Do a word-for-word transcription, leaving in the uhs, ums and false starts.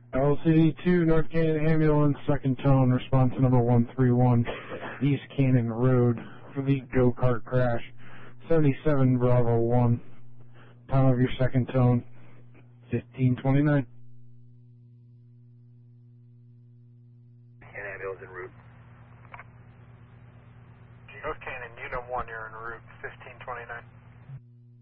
L C D two, North Canyon Ambulance, second tone, response number one three one, East Canyon Road, for the go-kart crash, seventy-seven Bravo one. Time of your second tone, fifteen twenty-nine. And ambulance en route. North Canyon, Unit one, you're en route, fifteen twenty-nine.